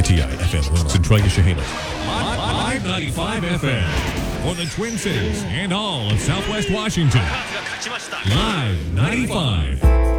WTI FM Centralia Chehalis. Live 95 FM for the Twin Cities and all of Southwest Washington. Live 95.